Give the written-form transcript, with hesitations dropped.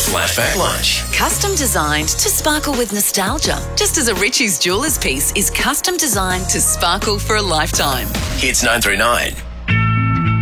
Flashback Lunch. Custom designed to sparkle with nostalgia, just as a Ritchie's Jewelers piece is custom designed to sparkle for a lifetime. Hits 939.